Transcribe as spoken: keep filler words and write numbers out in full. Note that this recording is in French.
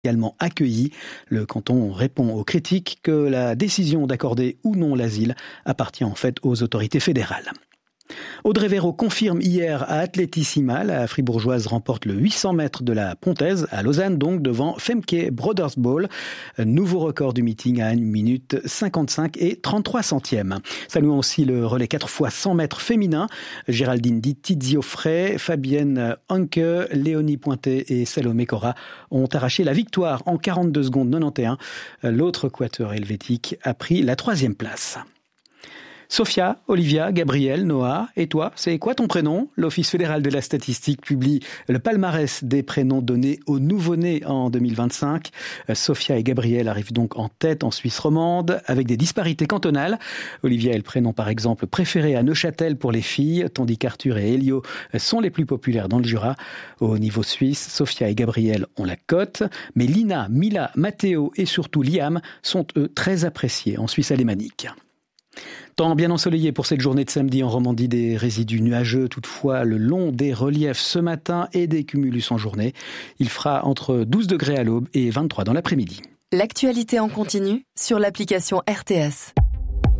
également accueillis. Le canton répond aux critiques que la décision d'accorder ou non l'asile appartient en fait aux autorités fédérales. Audrey Véro confirme hier à Atletissima, la fribourgeoise remporte le huit cents mètres de la Pontaise à Lausanne, donc devant Femke Brodersbol. Nouveau record du meeting à une minute cinquante-cinq et trente-trois centièmes. Saluons aussi le relais quatre fois cent mètres féminin. Géraldine Di Tizio-Frey, Fabienne Anke, Léonie Pointet et Salomé Cora ont arraché la victoire en quarante-deux secondes quatre-vingt-onze. L'autre quatuor helvétique a pris la troisième place. Sophia, Olivia, Gabriel, Noah, et toi, c'est quoi ton prénom ? L'Office fédéral de la statistique publie le palmarès des prénoms donnés aux nouveau-nés en deux mille vingt-cinq. Sophia et Gabriel arrivent donc en tête en Suisse romande, avec des disparités cantonales. Olivia est le prénom par exemple préféré à Neuchâtel pour les filles, tandis qu'Arthur et Elio sont les plus populaires dans le Jura. Au niveau suisse, Sophia et Gabriel ont la cote, mais Lina, Mila, Matteo et surtout Liam sont eux très appréciés en Suisse alémanique. Temps bien ensoleillé pour cette journée de samedi en Romandie, des résidus nuageux toutefois le long des reliefs ce matin et des cumulus en journée. Il fera entre douze degrés à l'aube et vingt-trois dans l'après-midi. L'actualité en continu sur l'application R T S.